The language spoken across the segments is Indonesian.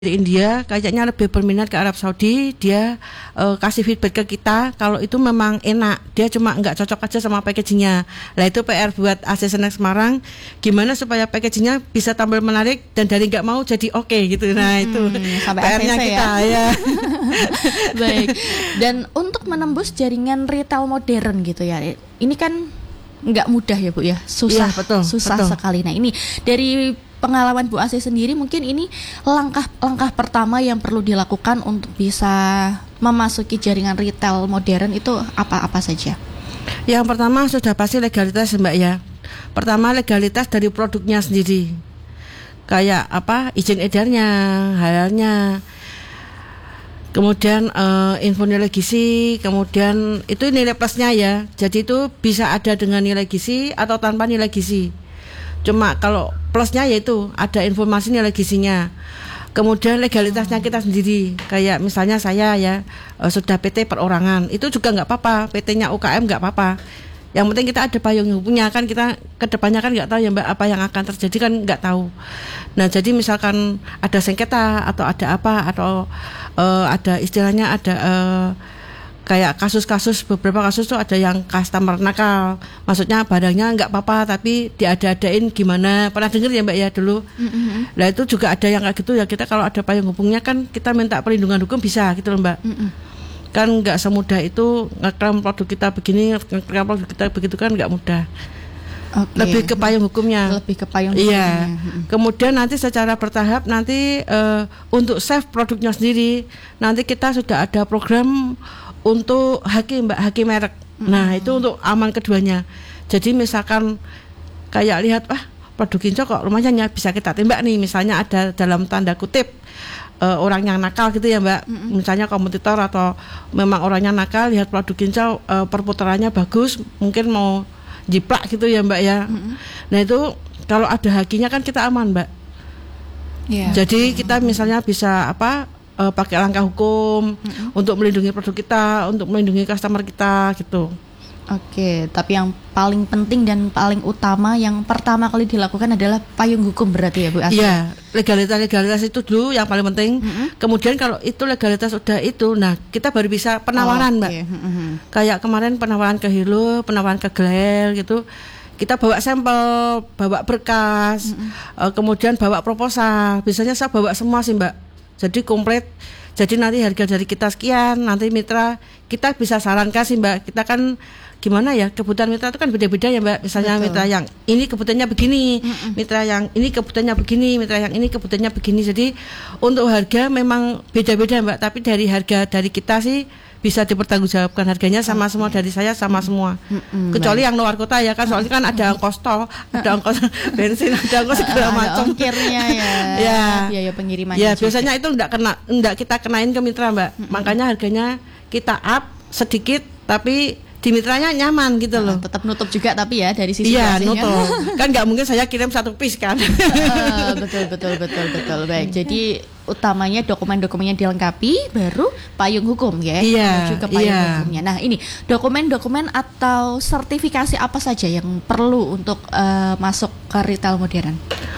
India kayaknya lebih berminat ke Arab Saudi. Dia kasih feedback ke kita kalau itu memang enak, dia cuma nggak cocok aja sama packagingnya. Lah itu PR buat AC Senax Semarang, gimana supaya packagingnya bisa tampil menarik dan dari nggak mau jadi oke gitu. Nah itu PR-nya kita ya. Baik. Dan untuk menembus jaringan retail modern gitu ya, ini kan nggak mudah ya Bu ya, susah, ya, betul. Sekali. Nah ini dari pengalaman Bu Asih sendiri, mungkin ini langkah pertama yang perlu dilakukan untuk bisa memasuki jaringan retail modern itu apa saja? Yang pertama sudah pasti legalitas Mbak ya. Pertama legalitas dari produknya sendiri, kayak apa, izin edarnya, halalnya. Kemudian info nilai gizi, kemudian itu nilai plusnya ya. Jadi itu bisa ada dengan nilai gizi atau tanpa nilai gizi. Cuma kalau plusnya yaitu ada informasi nilai gizinya. Kemudian legalitasnya kita sendiri, kayak misalnya saya ya sudah PT perorangan, itu juga nggak apa-apa. PT-nya UKM nggak apa-apa. Yang penting kita ada payung hukumnya, kan kita kedepannya kan nggak tahu ya Mbak apa yang akan terjadi, kan nggak tahu. Nah jadi misalkan ada sengketa atau ada apa, atau ada istilahnya ada kayak kasus-kasus, beberapa kasus tuh ada yang customer nakal, maksudnya barangnya nggak apa-apa tapi diada-adain gimana, pernah dengar ya Mbak ya dulu. Nah itu juga ada yang kayak gitu ya, kita kalau ada payung hukumnya kan kita minta perlindungan hukum bisa gitu loh Mbak. Kan nggak semudah itu ngeklaim produk kita begini, ngeklaim produk kita begitu, kan nggak mudah. Lebih ke payung hukumnya. Iya. Kemudian nanti secara bertahap nanti untuk save produknya sendiri, nanti kita sudah ada program untuk haki merek. Nah itu untuk aman keduanya. Jadi misalkan kayak lihat produk Kinco kok lumayan ya, bisa kita tembak nih, misalnya ada dalam tanda kutip orang yang nakal gitu ya Mbak, misalnya kompetitor atau memang orangnya nakal, lihat produk Kinco perputarannya bagus, mungkin mau jiplak gitu ya Mbak ya. Nah itu kalau ada hakinya kan kita aman Mbak. Jadi kita misalnya bisa pakai langkah hukum untuk melindungi produk kita, untuk melindungi customer kita gitu. Oke, tapi yang paling penting dan paling utama yang pertama kali dilakukan adalah payung hukum berarti ya Bu Asih? Iya, legalitas itu dulu yang paling penting. Kemudian kalau itu legalitas udah itu, nah kita baru bisa penawaran Mbak. Kayak kemarin penawaran ke Hilo, penawaran ke Glel gitu. Kita bawa sampel, bawa berkas, kemudian bawa proposal. Biasanya saya bawa semua sih Mbak. Jadi komplit. Jadi nanti harga dari kita sekian, nanti mitra kita bisa sarankan sih Mbak. Kita kan gimana ya, kebutuhan mitra itu kan beda-beda ya Mbak. Misalnya mitra yang ini kebutuhannya begini, mitra yang ini kebutuhannya begini, mitra yang ini kebutuhannya begini. Jadi untuk harga memang beda-beda Mbak. Tapi dari harga dari kita sih bisa dipertanggungjawabkan, harganya sama semua, dari saya sama semua. Kecuali yang luar kota ya kan, soalnya kan ada ongkos tol, ada ongkos bensin, ada ongkos segala macam. Ongkirnya ya. Biaya pengirimannya. Ya, biasanya itu enggak kita kenain ke mitra Mbak. Makanya harganya kita up sedikit tapi di mitranya nyaman gitu loh. Tetap nutup juga tapi ya dari sisi nutup. Kan nggak mungkin saya kirim satu piece kan. Betul. Baik. Jadi utamanya dokumen-dokumennya dilengkapi, baru payung hukum ya. Menuju ke payung hukumnya. Nah ini dokumen-dokumen atau sertifikasi apa saja yang perlu untuk masuk ke retail modern?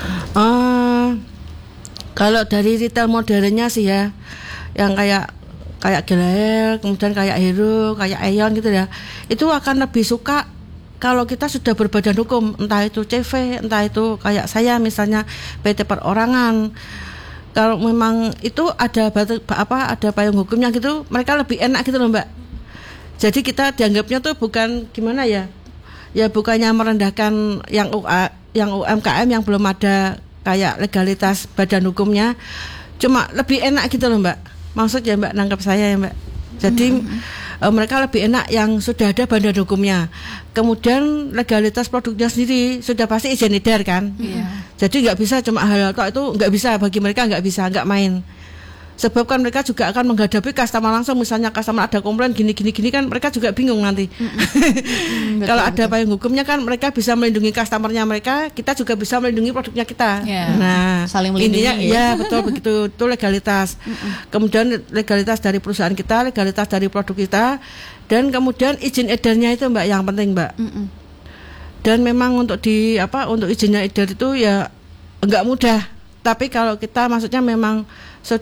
Kalau dari retail modernnya sih ya, yang kayak Glel, kemudian kayak Hero, kayak Aeon gitu ya, itu akan lebih suka kalau kita sudah berbadan hukum, entah itu CV, entah itu kayak saya misalnya PT perorangan. Kalau memang itu ada ada payung hukumnya gitu, mereka lebih enak gitu loh Mbak. Jadi kita dianggapnya tuh bukan gimana ya, bukannya merendahkan yang UMKM yang belum ada kayak legalitas badan hukumnya, cuma lebih enak gitu loh Mbak. Maksudnya Mbak nangkap saya ya Mbak. Jadi mereka lebih enak yang sudah ada badan hukumnya. Kemudian legalitas produknya sendiri sudah pasti izin edar kan. Jadi nggak bisa cuma halal tok, itu nggak bisa, bagi mereka nggak bisa, nggak main. Sebab kan mereka juga akan menghadapi customer langsung, misalnya customer ada komplain gini kan mereka juga bingung nanti. Kalau ada payung hukumnya kan mereka bisa melindungi customernya mereka, kita juga bisa melindungi produknya kita. Nah, saling melindungi. Intinya ya betul begitu, itu legalitas. Kemudian legalitas dari perusahaan kita, legalitas dari produk kita, dan kemudian izin edarnya itu Mbak yang penting Mbak. Dan memang untuk untuk izinnya edar itu ya enggak mudah. Tapi kalau kita maksudnya memang